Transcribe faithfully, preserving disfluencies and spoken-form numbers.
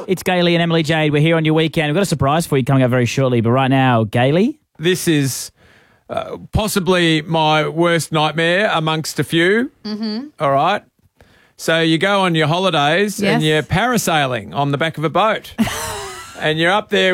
It's Gailey and Emily Jade. We're here on your weekend. We've got a surprise for you coming up very shortly. But right now, Gailey. This is uh, possibly my worst nightmare amongst a few. Mm-hmm. All right. So you go on your holidays Yes. and you're parasailing on the back of a boat. And you're up there